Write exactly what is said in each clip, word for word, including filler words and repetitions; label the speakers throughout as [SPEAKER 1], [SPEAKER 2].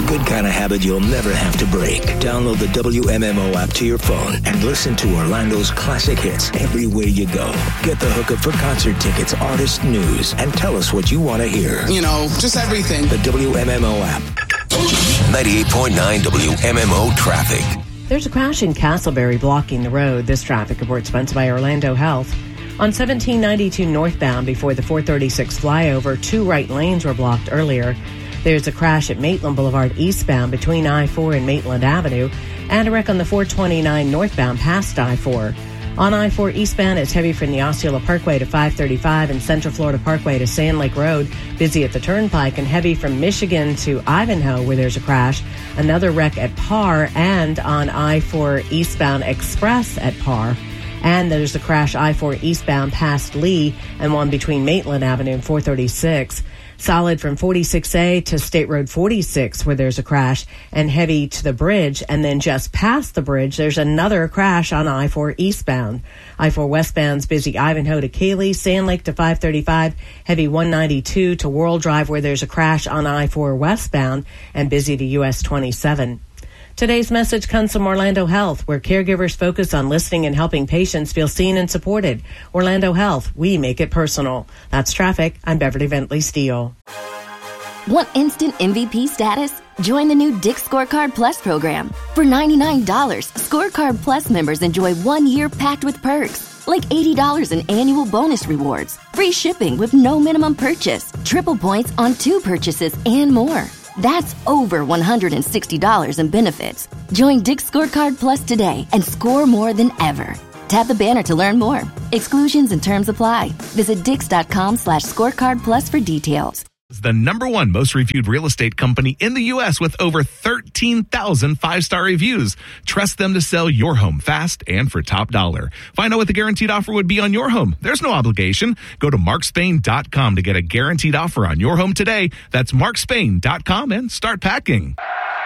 [SPEAKER 1] The good kind of habit you'll never have to break. Download the W M M O app to your phone and listen to Orlando's classic hits everywhere you go. Get the hookup for concert tickets, artist news, and tell us what you want to hear.
[SPEAKER 2] You know, just everything.
[SPEAKER 1] The W M M O app. ninety-eight point nine W M M O traffic.
[SPEAKER 3] There's a crash in Castleberry blocking the road. This traffic report sponsored by Orlando Health. On seventeen ninety-two northbound before the four thirty-six flyover, two right lanes were blocked earlier. There's a crash at Maitland Boulevard eastbound between I four and Maitland Avenue, and a wreck on the four twenty-nine northbound past I four. On I four eastbound, it's heavy from the Osceola Parkway to five thirty-five and Central Florida Parkway to Sand Lake Road. Busy at the Turnpike and heavy from Michigan to Ivanhoe where there's a crash. Another wreck at Parr and on I four eastbound Express at Parr. And there's a crash I four eastbound past Lee and one between Maitland Avenue and four thirty-six. Solid from forty-six A to State Road forty-six where there's a crash, and heavy to the bridge. And then just past the bridge, there's another crash on I four eastbound. I four westbound's busy Ivanhoe to Cayley, Sand Lake to five thirty-five, heavy one ninety-two to World Drive where there's a crash on I four westbound, and busy to U S twenty-seven. Today's message comes from Orlando Health, where caregivers focus on listening and helping patients feel seen and supported. Orlando Health, we make it personal. That's traffic. I'm Beverly Bentley Steele.
[SPEAKER 4] Want instant M V P status? Join the new Dick's Scorecard Plus program. For ninety-nine dollars, Scorecard Plus members enjoy one year packed with perks, like eighty dollars in annual bonus rewards, free shipping with no minimum purchase, triple points on two purchases, and more. That's over one hundred sixty dollars in benefits. Join Dick's Scorecard Plus today and score more than ever. Tap the banner to learn more. Exclusions and terms apply. Visit dix.com slash scorecard plus for details.
[SPEAKER 5] The number one most reviewed real estate company in the U S with over thirteen thousand five-star reviews. Trust them to sell your home fast and for top dollar. Find out what the guaranteed offer would be on your home. There's no obligation. Go to mark spain dot com to get a guaranteed offer on your home today. That's mark spain dot com and start packing.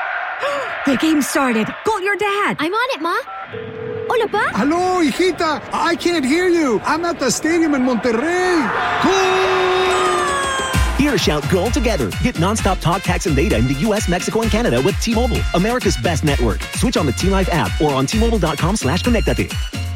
[SPEAKER 6] The game started. Call your dad.
[SPEAKER 7] I'm on it, Ma. Hola, Pa.
[SPEAKER 8] Hello, hijita. I can't hear you. I'm at the stadium in Monterrey. Goal!
[SPEAKER 9] Hear shout goal together. Get nonstop talk, text, and data in the U S, Mexico, and Canada with T-Mobile, America's best network. Switch on the T-Life app or on T Mobile dot com slash connectate.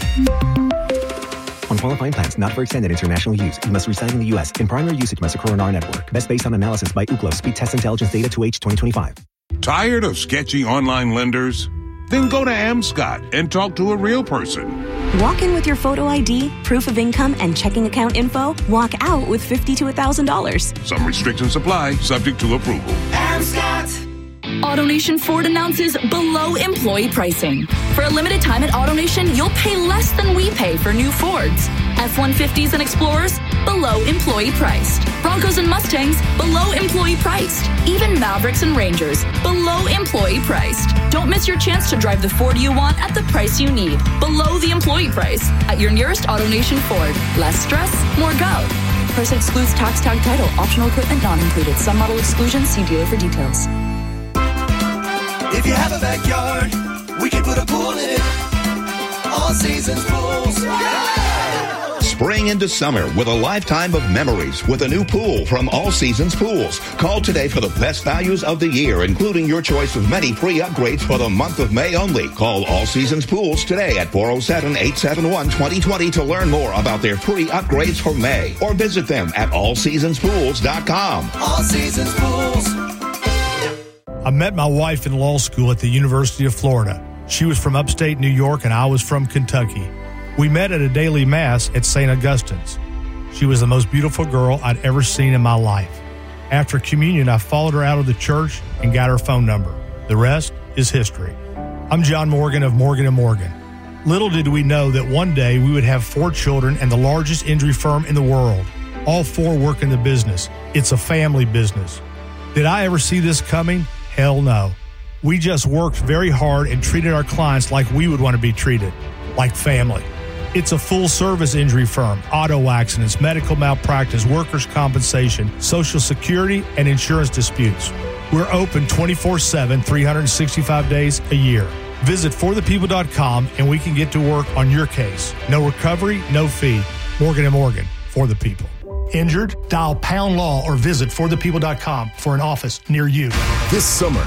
[SPEAKER 9] On qualifying plans not for extended international use, you must reside in the U S. In primary usage must occur on our network. Best based on analysis by Ookla. Speed test intelligence data to H twenty twenty-five.
[SPEAKER 10] Tired of sketchy online lenders? Then go to Amscot and talk to a real person.
[SPEAKER 6] Walk in with your photo I D, proof of income, and checking account info. Walk out with fifty to one thousand dollars.
[SPEAKER 10] Some restrictions apply, subject to approval.
[SPEAKER 11] Amscot! AutoNation Ford announces below employee pricing. For a limited time at AutoNation, you'll pay less than we pay for new Fords. F one fifties and Explorers, below employee priced. Broncos and Mustangs, below employee priced. Even Mavericks and Rangers, below employee priced. Don't miss your chance to drive the Ford you want at the price you need, below the employee price, at your nearest AutoNation Ford. Less stress, more go. Price excludes tax tag title. Optional equipment not included. Some model exclusions. See dealer for details.
[SPEAKER 12] If you have a backyard, we can put a pool in it. All Seasons Pools. Yeah!
[SPEAKER 13] Spring into summer with a lifetime of memories with a new pool from All Seasons Pools. Call today for the best values of the year, including your choice of many free upgrades for the month of May only. Call All Seasons Pools today at four oh seven, eight seven one, two oh two oh to learn more about their free upgrades for May, or visit them at all seasons pools dot com.
[SPEAKER 12] All Seasons Pools.
[SPEAKER 14] I met my wife in law school at the University of Florida. She was from upstate New York and I was from Kentucky. We met at a daily mass at Saint Augustine's. She was the most beautiful girl I'd ever seen in my life. After communion, I followed her out of the church and got her phone number. The rest is history. I'm John Morgan of Morgan and Morgan. Little did we know that one day we would have four children and the largest injury firm in the world. All four work in the business. It's a family business. Did I ever see this coming? Hell no. We just worked very hard and treated our clients like we would want to be treated, like family. It's a full-service injury firm, auto accidents, medical malpractice, workers' compensation, Social Security, and insurance disputes. We're open twenty-four seven, three hundred sixty-five days a year. Visit for the people dot com and we can get to work on your case. No recovery, no fee. Morgan and Morgan, for the people. Injured? Dial pound law or visit for the people dot com for an office near you.
[SPEAKER 15] This summer,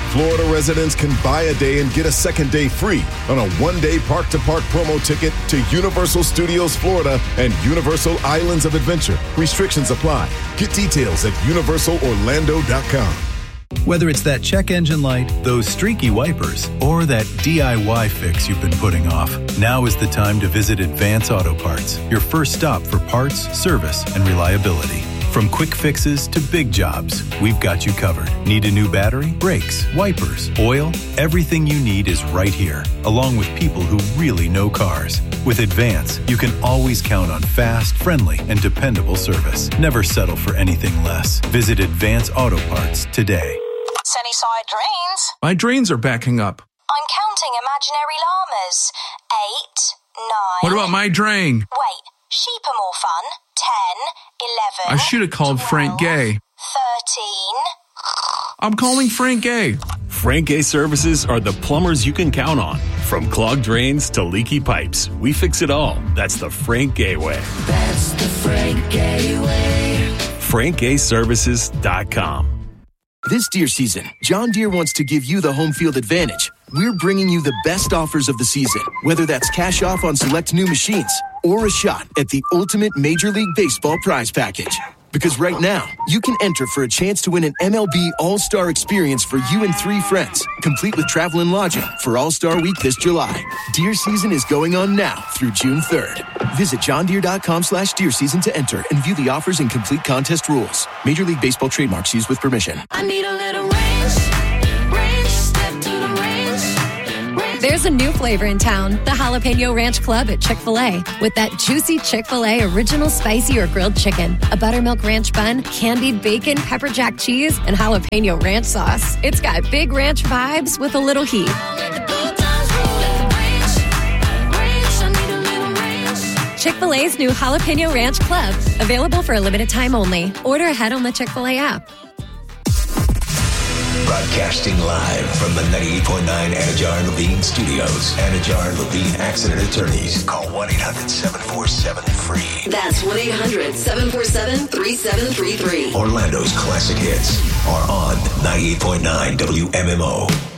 [SPEAKER 2] Florida residents can buy a day and get a second day free on a one-day park-to-park promo ticket to Universal Studios Florida and Universal Islands of Adventure. Restrictions apply. Get details at universal orlando dot com.
[SPEAKER 15] Whether it's that check engine light, those streaky wipers, or that D I Y fix you've been putting off, now is the time to visit Advance Auto Parts, your first stop for parts, service, and reliability. From quick fixes to big jobs, we've got you covered. Need a new battery, brakes, wipers, oil? Everything you need is right here, along with people who really know cars. With Advance, you can always count on fast, friendly, and dependable service. Never settle for anything less. Visit Advance Auto Parts today.
[SPEAKER 16] Sunnyside drains.
[SPEAKER 17] My drains are backing up.
[SPEAKER 16] I'm counting imaginary llamas. Eight, nine.
[SPEAKER 17] What about my drain?
[SPEAKER 16] Wait, sheep are more fun. Ten, eleven.
[SPEAKER 17] I should have called twelve, Frank Gay.
[SPEAKER 16] Thirteen.
[SPEAKER 17] I'm calling Frank Gay.
[SPEAKER 18] Frank Gay Services are the plumbers you can count on. From clogged drains to leaky pipes, we fix it all. That's the Frank Gay way.
[SPEAKER 12] That's the Frank Gay way.
[SPEAKER 18] frank gay services dot com.
[SPEAKER 19] This deer season, John Deere wants to give you the home field advantage. We're bringing you the best offers of the season, whether that's cash off on select new machines or a shot at the ultimate Major League Baseball prize package. Because right now, you can enter for a chance to win an M L B All-Star experience for you and three friends, complete with travel and lodging for All-Star Week this July. Deer season is going on now through June third. Visit johndeere.com slash deer season to enter and view the offers and complete contest rules. Major League Baseball trademarks used with permission.
[SPEAKER 12] I need a little ranch, ranch, step to the ranch.
[SPEAKER 20] There's a new flavor in town, the Jalapeno Ranch Club at Chick-fil-A. With that juicy Chick-fil-A original spicy or grilled chicken, a buttermilk ranch bun, candied bacon, pepper jack cheese, and jalapeno ranch sauce. It's got big ranch vibes with a little heat. Chick-fil-A's new Jalapeno Ranch Club, available for a limited time only. Order ahead on the Chick-fil-A app.
[SPEAKER 1] Broadcasting live from the ninety-eight point nine Anajar Levine Studios. Anajar Levine Accident Attorneys. Call one eight hundred seven four seven free.
[SPEAKER 21] That's one eight hundred seven four seven three seven three three.
[SPEAKER 1] Orlando's classic hits are on ninety-eight point nine W M M O.